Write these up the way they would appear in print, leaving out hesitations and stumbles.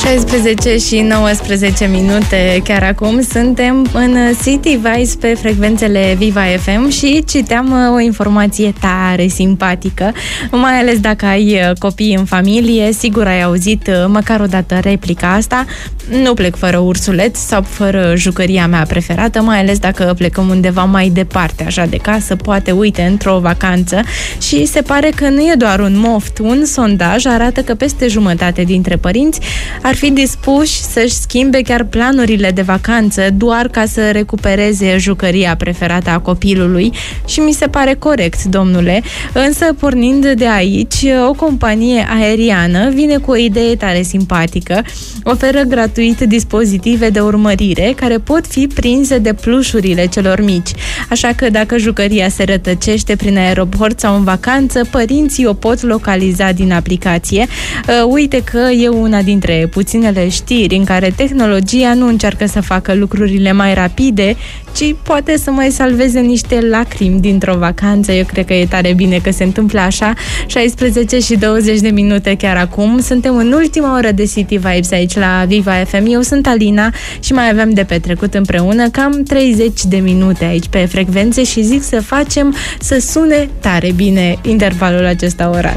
16 și 19 minute chiar acum. Suntem în City Vice pe frecvențele Viva FM și citeam o informație tare simpatică, mai ales dacă ai copii în familie. Sigur ai auzit măcar o dată replica asta: nu plec fără ursuleț sau fără jucăria mea preferată, mai ales dacă plecăm undeva mai departe așa de casă, poate uite într-o vacanță. Și se pare că nu e doar un moft. Un sondaj arată că peste jumătate dintre părinți ar fi dispuși să-și schimbe chiar planurile de vacanță doar ca să recupereze jucăria preferată a copilului și mi se pare corect, domnule. Însă, pornind de aici, o companie aeriană vine cu o idee tare simpatică. Oferă gratuit dispozitive de urmărire care pot fi prinse de plușurile celor mici. Așa că dacă jucăria se rătăcește prin aeroport sau în vacanță, părinții o pot localiza din aplicație. Uite că e una dintre puținele știri în care tehnologia nu încearcă să facă lucrurile mai rapide, ci poate să mai salveze niște lacrimi dintr-o vacanță. Eu cred că e tare bine că se întâmplă așa. 16 și 20 de minute chiar acum. Suntem în ultima oră de City Vibes aici la Viva FM. Eu sunt Alina și mai avem de petrecut împreună cam 30 de minute aici pe frecvențe și zic să facem să sune tare bine intervalul acesta orar.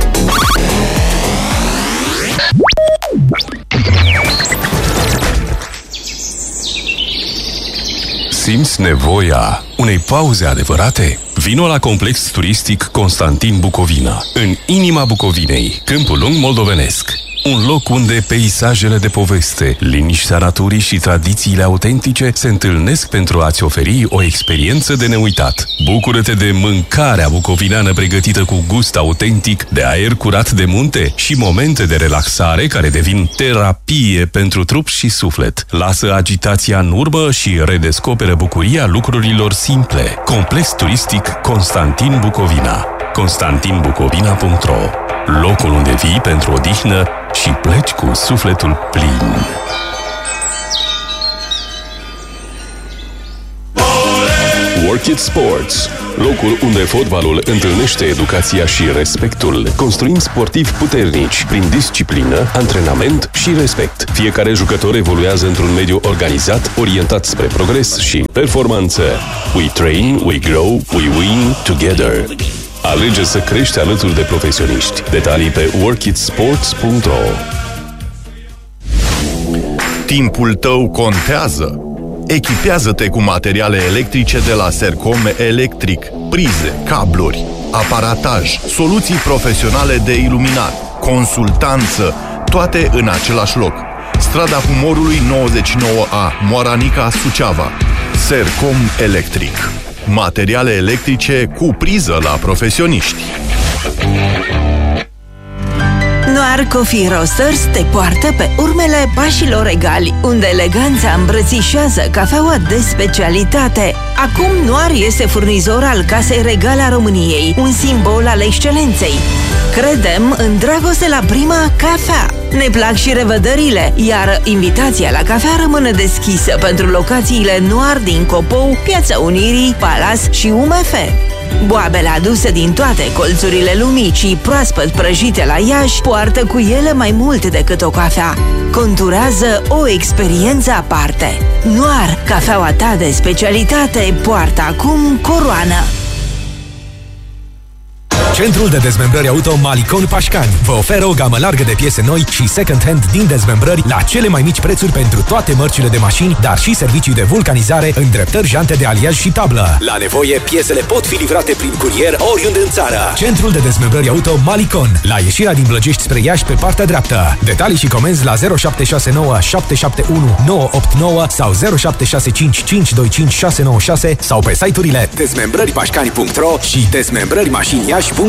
Simți nevoia unei pauze adevărate? Vino la Complex Turistic Constantin Bucovina, în inima Bucovinei, Câmpul Lung moldovenesc. Un loc unde peisajele de poveste, liniștea naturii și tradițiile autentice se întâlnesc pentru a-ți oferi o experiență de neuitat. Bucură-te de mâncarea bucovineană pregătită cu gust autentic, de aer curat de munte și momente de relaxare care devin terapie pentru trup și suflet. Lasă agitația în urmă și redescoperă bucuria lucrurilor simple. Complex Turistic Constantin Bucovina. constantinbucovina.ro. Locul unde vii pentru odihnă și pleci cu sufletul plin. Work It Sports, locul unde fotbalul întâlnește educația și respectul, construind sportivi puternici prin disciplină, antrenament și respect. Fiecare jucător evoluează într-un mediu organizat, orientat spre progres și performanță. We train, we grow, we win together. Alege să crești alături de profesioniști. Detalii pe workitsports.ro. Timpul tău contează. Echipează-te cu materiale electrice de la Sercom Electric, prize, cabluri, aparataj, soluții profesionale de iluminat, consultanță, toate în același loc. Strada Humorului 99A, Moaranica, Suceava. Sercom Electric. Materiale electrice cu priză la profesioniști. Noir Coffee Roasters te poartă pe urmele pașilor egali, unde eleganța îmbrățișează cafeaua de specialitate. Acum Noir este furnizor al Casei Regale a României, un simbol al excelenței. Credem în dragoste la prima cafea. Ne plac și revederile, iar invitația la cafea rămâne deschisă pentru locațiile Noir din Copou, Piața Unirii, Palas și UMF. Boabele aduse din toate colțurile lumii și proaspăt prăjite la Iași poartă cu ele mai mult decât o cafea. Conturează o experiență aparte. Noir, cafeaua ta de specialitate, poartă acum coroană. Centrul de dezmembrări auto Malicon Pașcani vă oferă o gamă largă de piese noi și second-hand din dezmembrări la cele mai mici prețuri pentru toate mărcile de mașini, dar și servicii de vulcanizare, îndreptări, jante de aliaj și tablă. La nevoie, piesele pot fi livrate prin curier oriunde în țară. Centrul de dezmembrări auto Malicon, la ieșirea din Blăgești spre Iași pe partea dreaptă. Detalii și comenzi la 0769 771 989 sau 0765 525 696 sau pe site-urile dezmembrăripașcani.ro și dezmembrărimașiniași.ro.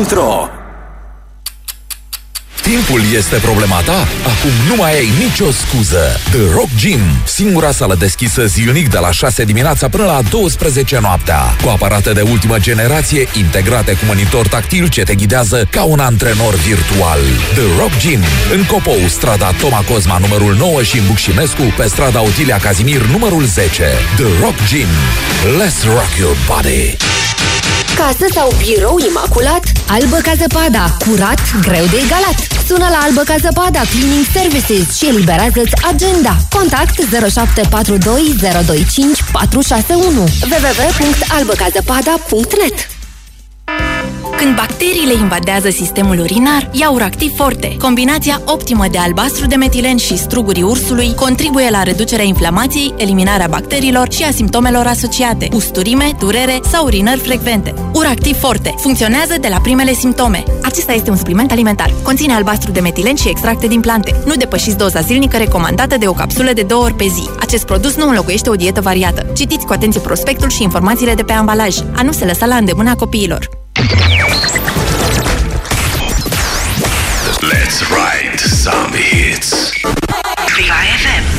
Timpul este problema ta? Acum nu mai ai nicio scuză. The Rock Gym, singura sală deschisă zilnic de la 6 dimineața până la 12 noaptea. Cu aparate de ultimă generație integrate cu monitor tactil ce te ghidează ca un antrenor virtual. The Rock Gym, în Copou, strada Toma Cosma numărul 9 și în Bucșimescu, pe strada Otilia Cazimir numărul 10. The Rock Gym. Let's rock your body. casă sau birou imaculat? Albă ca zăpada, curat, greu de egalat. Sună la Albă ca zăpada Cleaning Services și eliberează-ți agenda. Contact 0742 025 461 www.albăcazăpada.net. Când bacteriile invadează sistemul urinar, ia Uractiv Forte. Combinația optimă de albastru de metilen și strugurii ursului contribuie la reducerea inflamației, eliminarea bacteriilor și a simptomelor asociate, usturime, durere sau urinări frecvente. Uractiv Forte funcționează de la primele simptome. Acesta este un supliment alimentar. Conține albastru de metilen și extracte din plante. Nu depășiți doza zilnică recomandată de o capsulă de 2 ori pe zi. Acest produs nu înlocuiește o dietă variată. Citiți cu atenție prospectul și informațiile de pe ambalaj. A nu se lăsa la îndemâna copiilor. Let's write some hits. Viva FM.